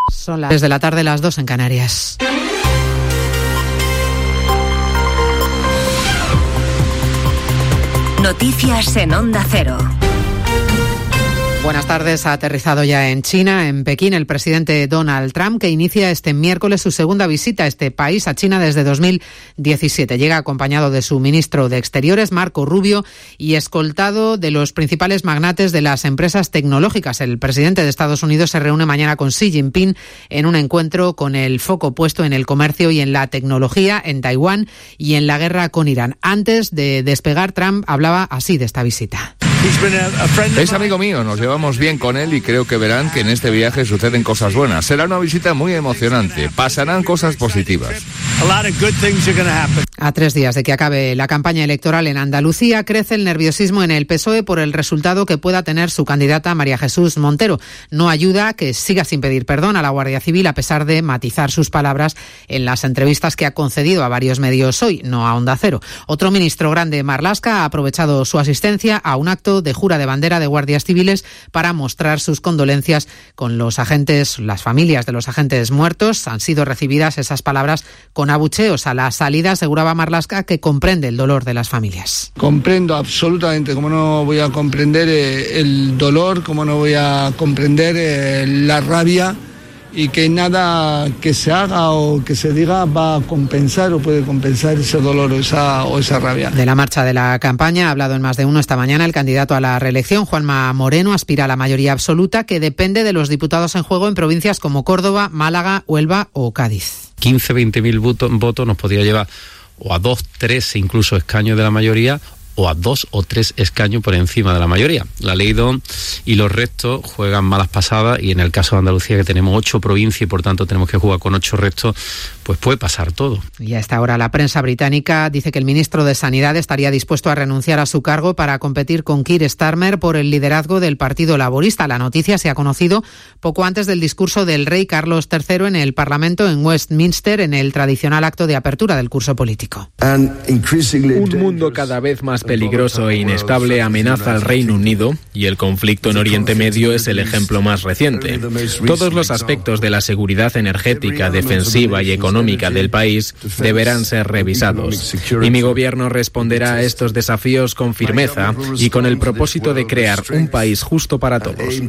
Son las 3 de la tarde, las 2 en Canarias. Noticias en Onda Cero. Buenas tardes. Ha aterrizado ya en China, en Pekín, el presidente Donald Trump, que inicia este miércoles su segunda visita a este país, a China, desde 2017. Llega acompañado de su ministro de Exteriores, Marco Rubio, y escoltado de los principales magnates de las empresas tecnológicas. El presidente de Estados Unidos se reúne mañana con Xi Jinping en un encuentro con el foco puesto en el comercio y en la tecnología, en Taiwán y en la guerra con Irán. Antes de despegar, Trump hablaba así de esta visita. Es amigo mío, nos llevamos bien con él y creo que verán que en este viaje suceden cosas buenas. Será una visita muy emocionante, pasarán cosas positivas. A 3 días de que acabe la campaña electoral en Andalucía, crece el nerviosismo en el PSOE por el resultado que pueda tener su candidata María Jesús Montero. No ayuda que siga sin pedir perdón a la Guardia Civil, a pesar de matizar sus palabras en las entrevistas que ha concedido a varios medios hoy, no a Onda Cero. Otro ministro grande, Marlaska, ha aprovechado su asistencia a un acto de jura de bandera de guardias civiles para mostrar sus condolencias con los agentes, las familias de los agentes muertos. Han sido recibidas esas palabras con abucheos. A la salida aseguraba Marlaska que comprende el dolor de las familias. Comprendo absolutamente, cómo no voy a comprender el dolor, cómo no voy a comprender la rabia, y que nada que se haga o que se diga va a compensar o puede compensar ese dolor o esa rabia. De la marcha de la campaña ha hablado en Más de Uno esta mañana el candidato a la reelección, Juanma Moreno. Aspira a la mayoría absoluta, que depende de los diputados en juego en provincias como Córdoba, Málaga, Huelva o Cádiz. 15-20.000 votos nos podría llevar o a 2, 3 incluso escaños de la mayoría, o a 2 o 3 escaños por encima de la mayoría. La ley DON y los restos juegan malas pasadas, y en el caso de Andalucía, que tenemos 8 provincias y por tanto tenemos que jugar con 8 restos, pues puede pasar todo. Y a esta hora la prensa británica dice que el ministro de Sanidad estaría dispuesto a renunciar a su cargo para competir con Keir Starmer por el liderazgo del Partido Laborista. La noticia se ha conocido poco antes del discurso del rey Carlos III en el Parlamento en Westminster, en el tradicional acto de apertura del curso político. Un mundo cada vez más peligroso e inestable amenaza al Reino Unido, y el conflicto en Oriente Medio es el ejemplo más reciente. Todos los aspectos de la seguridad energética, defensiva y económica del país deberán ser revisados. Y mi gobierno responderá a estos desafíos con firmeza y con el propósito de crear un país justo para todos.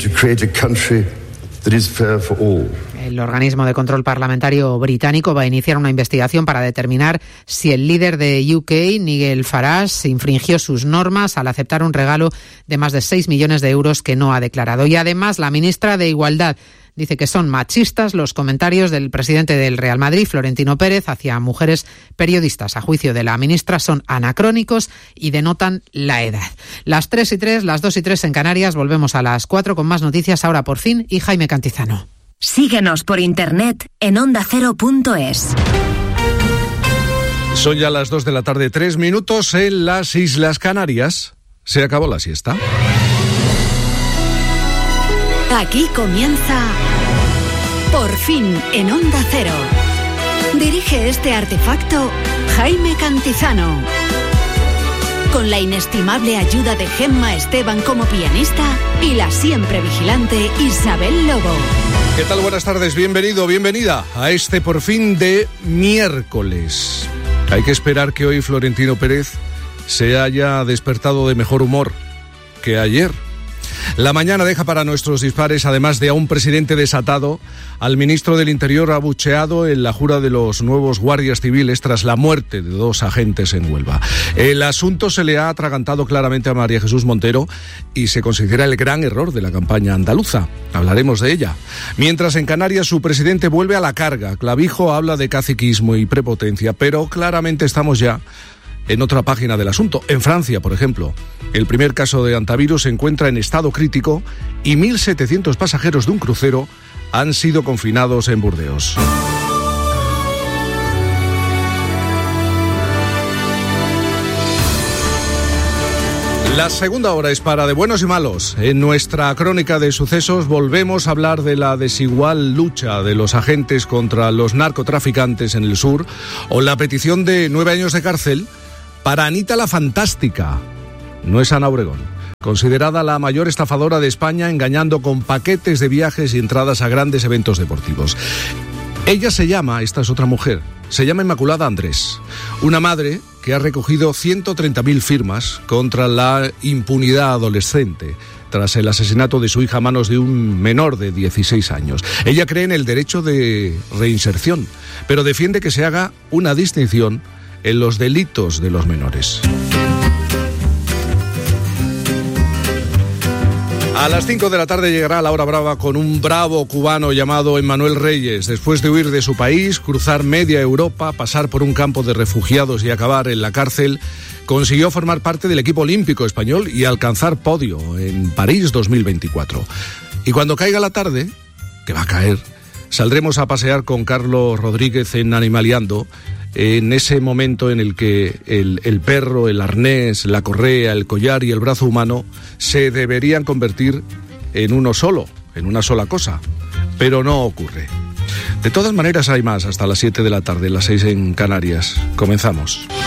El organismo de control parlamentario británico va a iniciar una investigación para determinar si el líder de UK, Nigel Farage, infringió sus normas al aceptar un regalo de más de 6 millones de euros que no ha declarado. Y además, la ministra de Igualdad dice que son machistas los comentarios del presidente del Real Madrid, Florentino Pérez, hacia mujeres periodistas. A juicio de la ministra, son anacrónicos y denotan la edad. Las 3 y 3, las 2 y 3 en Canarias. Volvemos a las 4 con más noticias, ahora por fin, y Jaime Cantizano. Síguenos por internet en ondacero.es. Son ya las 2 de la tarde, 3 minutos en las Islas Canarias. Se acabó la siesta. Aquí comienza Por fin en Onda Cero. Dirige este artefacto Jaime Cantizano. Con la inestimable ayuda de Gemma Esteban como pianista y la siempre vigilante Isabel Lobo. ¿Qué tal? Buenas tardes, bienvenido, bienvenida a este Por fin de miércoles. Hay que esperar que hoy Florentino Pérez se haya despertado de mejor humor que ayer. La mañana deja para nuestros dispares, además de a un presidente desatado, al ministro del Interior abucheado en la jura de los nuevos guardias civiles tras la muerte de 2 agentes en Huelva. El asunto se le ha atragantado claramente a María Jesús Montero y se considera el gran error de la campaña andaluza. Hablaremos de ella. Mientras en Canarias su presidente vuelve a la carga. Clavijo habla de caciquismo y prepotencia, pero claramente estamos ya en otra página del asunto. En Francia, por ejemplo, el primer caso de antivirus se encuentra en estado crítico y 1.700 pasajeros de un crucero han sido confinados en Burdeos. La segunda hora es para de buenos y malos. En nuestra crónica de sucesos volvemos a hablar de la desigual lucha de los agentes contra los narcotraficantes en el sur, o la petición de 9 años de cárcel para Anita la Fantástica. No es Ana Obregón. considerada la mayor estafadora de España, engañando con paquetes de viajes y entradas a grandes eventos deportivos. Ella esta es otra mujer, se llama Inmaculada Andrés, una madre que ha recogido 130.000 firmas contra la impunidad adolescente tras el asesinato de su hija a manos de un menor de 16 años. Ella cree en el derecho de reinserción, pero defiende que se haga una distinción en los delitos de los menores. A las 5 de la tarde llegará la hora brava con un bravo cubano llamado Emmanuel Reyes. Después de huir de su país, cruzar media Europa, pasar por un campo de refugiados y acabar en la cárcel, consiguió formar parte del equipo olímpico español y alcanzar podio en París 2024. Y cuando caiga la tarde, que va a caer, saldremos a pasear con Carlos Rodríguez en Animaliando, en ese momento en el que el perro, el arnés, la correa, el collar y el brazo humano se deberían convertir en uno solo, en una sola cosa, pero no ocurre. De todas maneras hay más hasta las 7 de la tarde, las 6 en Canarias. Comenzamos.